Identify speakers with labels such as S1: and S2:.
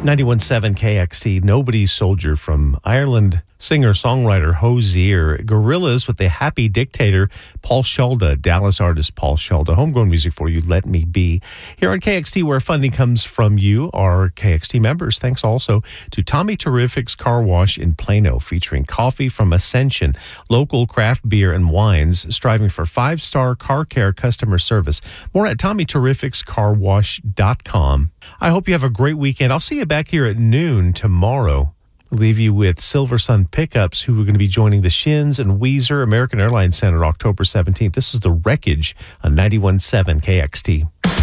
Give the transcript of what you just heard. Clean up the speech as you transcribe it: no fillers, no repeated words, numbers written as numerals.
S1: 91.7 KXT, Nobody's Soldier from Ireland singer-songwriter Hozier. Gorillaz with the Happy Dictator, Paul Shelda, Dallas artist Paul Shelda. Homegrown music for you, Let Me Be. Here on KXT, where funding comes from you, our KXT members. Thanks also to Tommy Terrific's Car Wash in Plano, featuring coffee from Ascension, local craft beer and wines, striving for 5-star car care customer service. More at TommyTerrificsCarWash.com. I hope you have a great weekend. I'll see you back here at noon tomorrow. Leave you with Silver Sun Pickups, who are going to be joining the Shins and Weezer, American Airlines Center, October 17th. This is The Wreckage on 91.7 KXT.